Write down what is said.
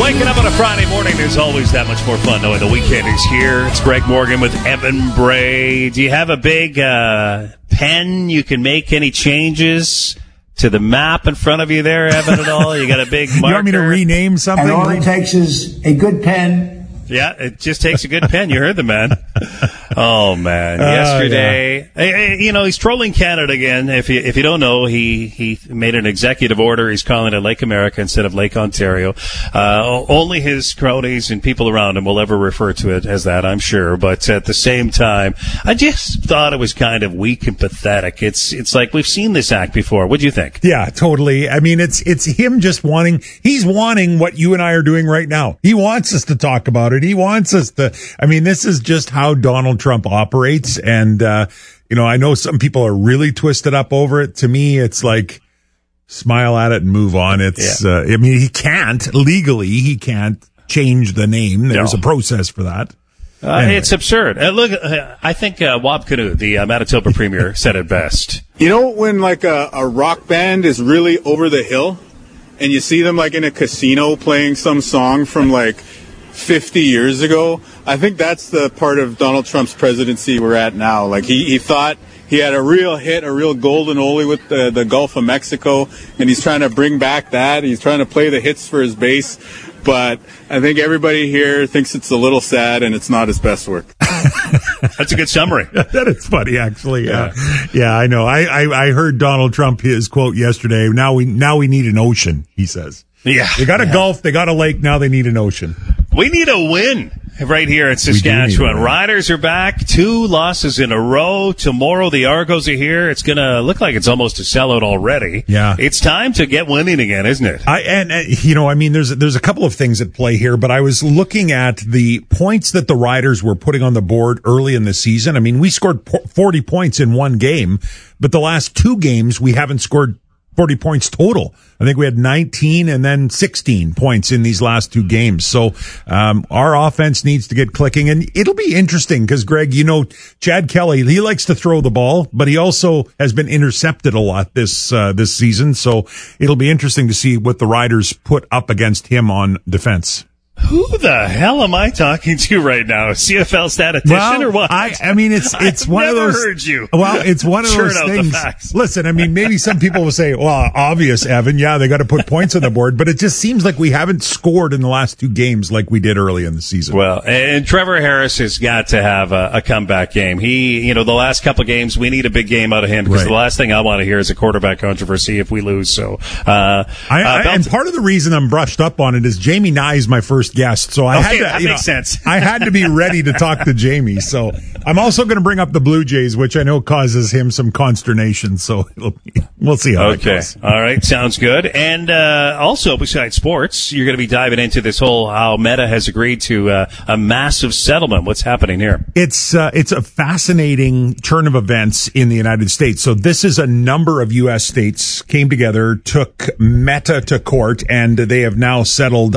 Waking up on a Friday morning is always that much more fun knowing the weekend is here. It's Greg Morgan with Evan Bray. Do you have a big pen you can make any changes to the map in front of you there, Evan, at all? You got a big marker? You want me to rename something? And all it takes is a good pen. Yeah, it just takes a good pen. You heard the man. Oh, man. Yesterday, he's trolling Canada again. If you don't know, he made an executive order. He's calling it Lake America instead of Lake Ontario. Only his cronies and people around him will ever refer to it as that, I'm sure. But at the same time, I just thought it was kind of weak and pathetic. It's like we've seen this act before. What do you think? Yeah, totally. I mean, it's him just he's wanting what you and I are doing right now. He wants us to talk about it. He wants us to, this is just how Donald Trump operates. And, I know some people are really twisted up over it. To me, it's like, smile at it and move on. He can't change the name. There's a process for that. Anyway. It's absurd. Look, I think Wab Kinew, the Manitoba premier, said it best. You know when like a rock band is really over the hill and you see them like in a casino playing some song from like 50 years ago? I think that's the part of Donald Trump's presidency we're at now. Like he thought he had a real hit, a real golden oldie with the Gulf of Mexico, and he's trying to bring back that. He's trying to play the hits for his base. But I think everybody here thinks it's a little sad and it's not his best work. That's a good summary. That is funny, actually. Yeah, I know. I heard Donald Trump, his quote yesterday. Now we need an ocean, he says. Yeah. They got a Gulf, they got a lake, now they need an ocean. We need a win right here in Saskatchewan. Riders are back. 2 losses in a row. Tomorrow the Argos are here. It's going to look like it's almost a sellout already. Yeah. It's time to get winning again, isn't it? There's a couple of things at play here, but I was looking at the points that the Riders were putting on the board early in the season. I mean, we scored 40 points in one game, but the last 2 games we haven't scored 40 points total. I think we had 19 and then 16 points in these last 2 games. So, our offense needs to get clicking, and it'll be interesting because Greg, Chad Kelly, he likes to throw the ball, but he also has been intercepted a lot this season. So it'll be interesting to see what the Riders put up against him on defense. Who the hell am I talking to right now? A CFL statistician or what? It's one of those. Heard you. Well, it's one of those things. Listen, maybe some people will say, well, obvious, Evan. Yeah, they got to put points on the board, but it just seems like we haven't scored in the last 2 games like we did early in the season. Well, and Trevor Harris has got to have a comeback game. He, the last couple of games, we need a big game out of him because the last thing I want to hear is a quarterback controversy if we lose. So, and part of the reason I'm brushed up on it is Jamie Nye is my first guest, so that makes sense. I had to be ready to talk to Jamie. So I'm also going to bring up the Blue Jays, which I know causes him some consternation. So we'll see how it goes. All right, sounds good. And also, besides sports, you're going to be diving into this whole how Meta has agreed to a massive settlement. What's happening here? It's a fascinating turn of events in the United States. So this is a number of U.S. states came together, took Meta to court, and they have now settled